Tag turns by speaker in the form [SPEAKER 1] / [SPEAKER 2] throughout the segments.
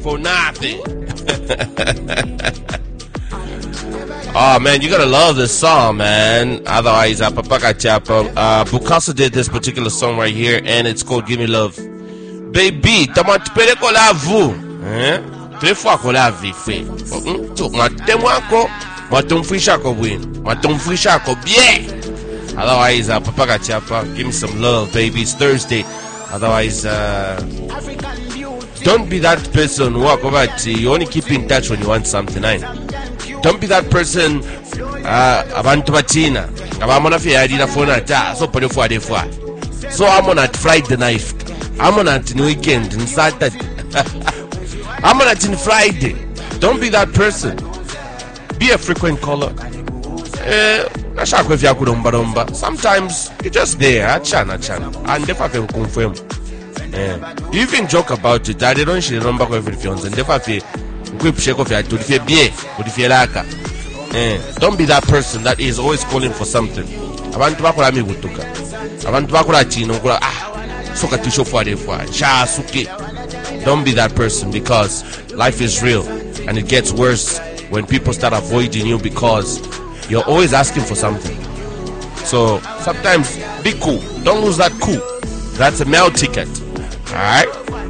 [SPEAKER 1] for nothing. Oh man, you gotta love this song, man. Otherwise, Bukasa did this particular song right here, and it's called "Give Me Love." Baby, tamatipele ko la vu, Très fois ko la vi fait. Tu matemwa ko, matumfisha ko win, matumfisha ko bien. Otherwise, Papa Kachapa, give me some love, baby. It's Thursday. Otherwise, don't be that person who walk over to you. Only keep in touch when you want something. Don't be that person. Abantu batina. Abamona fi adina phone ata. So pone for defwa. So I'm on at Friday night. I'm on at weekend and Saturday. I'm on at Friday. Don't be that person. Be a frequent caller. Sometimes you're just there, and if I can confirm. You even joke about it. I don't share number of everything, and if I feel don't be that person that is always calling for something. Don't be that person, because life is real and it gets worse when people start avoiding you because you're always asking for something. So sometimes be cool. Don't lose that cool. That's a mail ticket. Alright?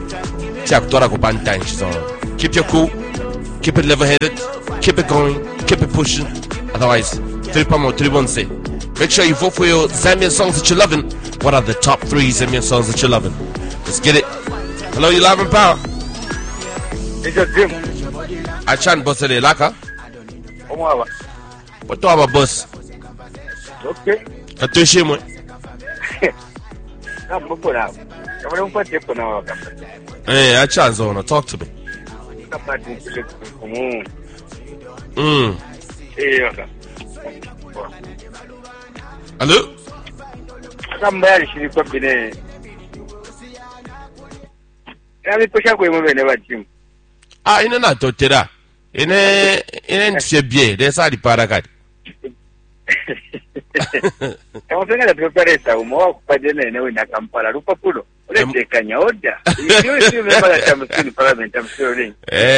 [SPEAKER 1] Keep your cool. Keep it level-headed. Keep it going. Keep it pushing. Otherwise, 3.3 make sure you vote for your Zambian songs that you're loving. What are the top 3 Zambian songs that you're loving? Let's get it. Hello, you love and power.
[SPEAKER 2] It's a dream.
[SPEAKER 1] Achan Bosele Laka. What do our boss?
[SPEAKER 2] Okay.
[SPEAKER 1] Katushimo. Hey, Achan Zona, talk to me. Hello?
[SPEAKER 2] Somebody should be there.
[SPEAKER 1] Ina na totera. Ine nsebie, desa di parakati.
[SPEAKER 2] Kama fenga prepareta umo kupadene ne wina Kampala rupa pulo. Ole kanya oda. Iyo member ya msini parliament amsori.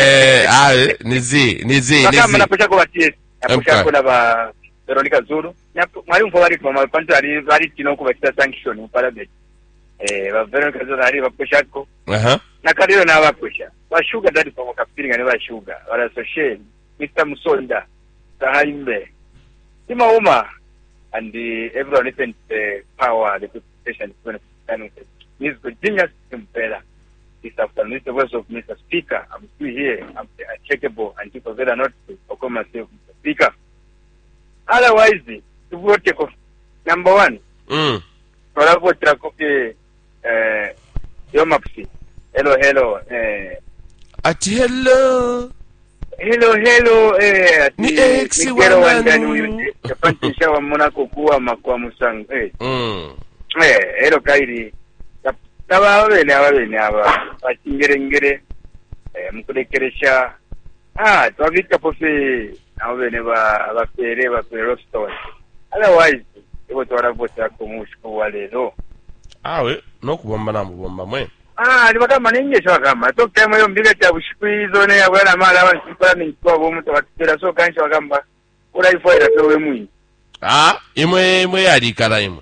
[SPEAKER 2] Nizi. Kama naposha kwa tie. Naposha kwa ba Veronica Zulu. Mwalimu favorite mama pantu ali tino kwa sanction mu parliament. Ba Veronica Zulu ali baposha ko. Nakaliro na baposha. Bashuga dadi kwa kapiringa ne bashuga. Wala social Mr. Musonda. Sahaimbe. Sima Uma and everyone listen the power, the presentation is good genius better. This afternoon, it's the voice of Mr. Speaker. I'm still here. I'm uncheckable and people better not to call myself Mr. Speaker. Otherwise, to vote number 1. Para vote copy Yomapsi. Hello.
[SPEAKER 1] Ati hello.
[SPEAKER 2] Hello, ni exi wananu. Kapantisha wa Monaco kuwa makwa musangu. Hello kairi. Ababene aba bakingerengere mukurekeresha twabika pofe ababene bapere rostone. Otherwise ibo twaragota ko mushiko wa lero.
[SPEAKER 1] We no kubomba na mubomba mwe.
[SPEAKER 2] Nibaka maningesho kama tokema yo mbiga cha bushikizo ne yabana mala abansipana nitwa bo muto batera so kansha wakamba uraifoira so we mwi.
[SPEAKER 1] Imwe yari kala imwe.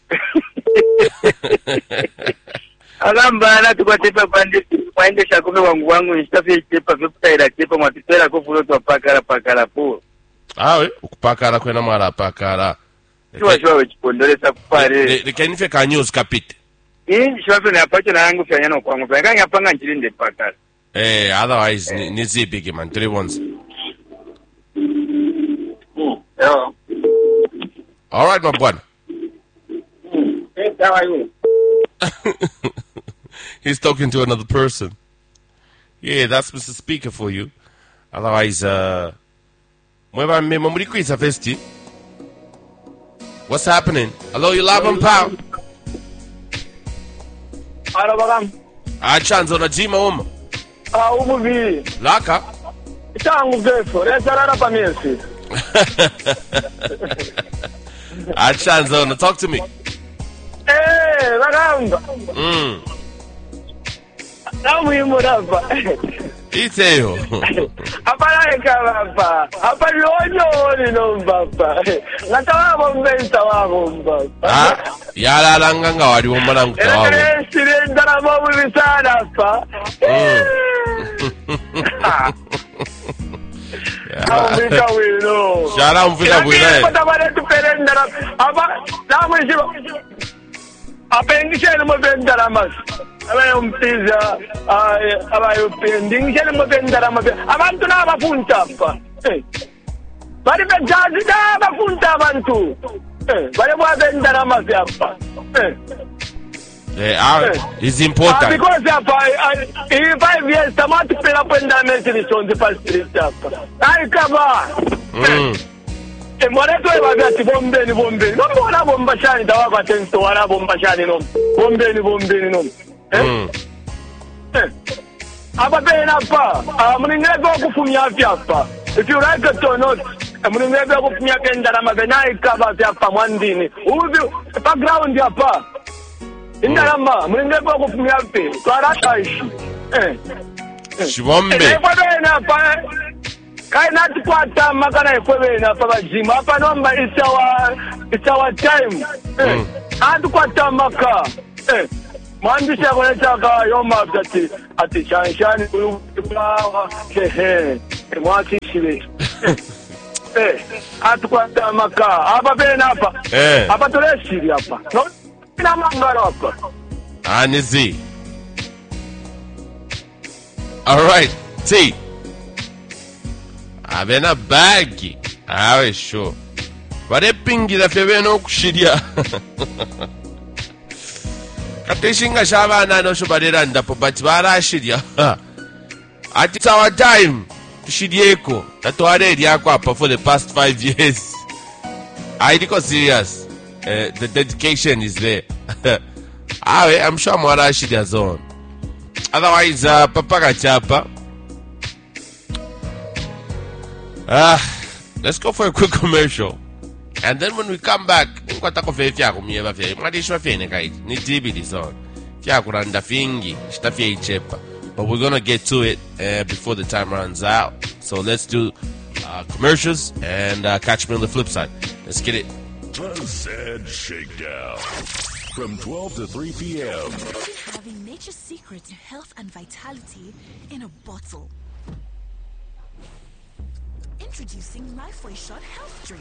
[SPEAKER 2] Agamba na tukwatepa pande shakume wangu instafi tepa viputaira tepa mwatipera ko fulo to pakara po.
[SPEAKER 1] Ukupakara kwena mara pakara.
[SPEAKER 2] Shwa chipondolesa kupare.
[SPEAKER 1] Lekanife ka news kapite.
[SPEAKER 2] Shwa na pacho na yangu fyanya no kwangu. Nganga panga njilinde pakara.
[SPEAKER 1] Otherwise nizi big man 3 ones.
[SPEAKER 2] Yeah.
[SPEAKER 1] All right, my brother.
[SPEAKER 2] How are you?
[SPEAKER 1] He's talking to another person. Yeah, that's Mr. Speaker for you. Otherwise, what's happening? Hello, you live on power.
[SPEAKER 2] Hello, bagam.
[SPEAKER 1] Chanzo na jima uma.
[SPEAKER 2] Umuvi.
[SPEAKER 1] Laka.
[SPEAKER 2] Tangu gefo, resarara pamesi.
[SPEAKER 1] Chanzo, talk to me.
[SPEAKER 2] Bagam. Namu imuraba.
[SPEAKER 1] Iteo.
[SPEAKER 2] Apalaika papa. Apa lonyo no papa. Ngatawa mbenta wabo papa.
[SPEAKER 1] Yala langanga wali womala ngutawa.
[SPEAKER 2] Sirendara mabu bisana pa. Amvita wino.
[SPEAKER 1] Shala amvita wino.
[SPEAKER 2] Patabare tu perendara. Apa namu isiba. Apengisha mo bendara mas. Abayo mpiza, abayo pending mo bendara mas. Abantu na bapunta pa. Bari bejazi da bapunta abantu. Bari bo bendara mas apa.
[SPEAKER 1] It's important.
[SPEAKER 2] Because if 5 years, tomato pela penda message on the past street. I cover. E moreto e bagati bombeni. No bona bomba shani dawa batento wala bomba shani no. Bombeni no. Aba bena pa. Mningego kufumia afya. If you like it or not, mningego kufumia kenda na mabena ikaba afya pa mwandini. Ubi background ya pa. Indarama, mningego kufumia pe. Twarata ishi.
[SPEAKER 1] Shibombe.
[SPEAKER 2] Bena pa. Kaina tukwata makana ekwewe na paba jima hapa nomba it's our time atukwata maka mwandisha kwenye chaka yoma ati shanshani kuluwa mwakishile atukwata maka hapa bena hapa tuleshiri hapa ina mangaro hapa
[SPEAKER 1] Anizi. Alright, see. Abena bagi. Awe sure. Bade pingi da febe no kushirya. Kateshinga shabana no shobadera ndapo but bara shirya. Ati it's our time. Tushiryeko. Tatware yako hapa for the past 5 years. I think serious. The dedication is there. Awe, I'm sure mwara shirya zone. Otherwise, Papa Kachapa. Let's go for a quick commercial. And then when we come back, but we're gonna get to it before the time runs out. So let's do commercials and catch me on the flip side. Let's get it.
[SPEAKER 3] Sunset Shakedown from 12 to 3 p.m.
[SPEAKER 4] Having nature's secrets, health and vitality in a bottle. Introducing Lifeway Shot Health Drink.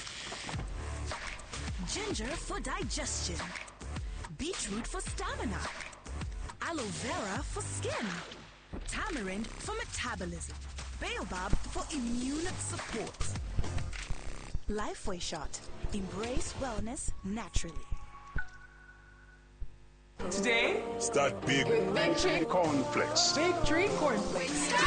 [SPEAKER 4] Ginger for digestion. Beetroot for stamina. Aloe vera for skin. Tamarind for metabolism. Baobab for immune support. Lifeway Shot. Embrace wellness naturally.
[SPEAKER 5] Today,
[SPEAKER 3] start big.
[SPEAKER 5] Big Tree
[SPEAKER 3] Cornflakes.
[SPEAKER 5] Big Tree Cornflakes.